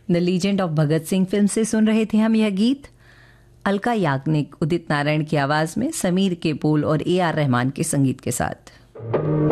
The legend of Bhagat Singh film से सुन रहे थे हम यह गीत। अलका याग्निक, उदित नारायण की आवाज में, समीर के बोल और AR रहमान के संगीत के साथ।